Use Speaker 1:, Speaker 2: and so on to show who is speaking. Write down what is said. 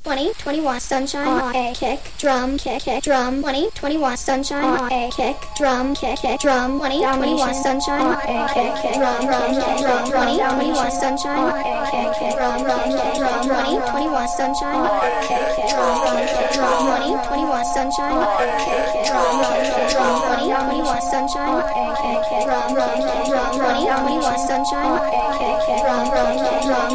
Speaker 1: 20, 21 sunshine on a kick, drum, kick, drum, 20, 21 sunshine on a kick, drum, kick, drum, 20, 21 sunshine on a kick, drum, drum, 20, 21 sunshine on a kick, drum, drum, 20, 21 sunshine on a kick, drum, 20, 21 sunshine on a kick, drum, 20, 21 sunshine on a kick, drum, 20, 21 sunshine on a kick, drum,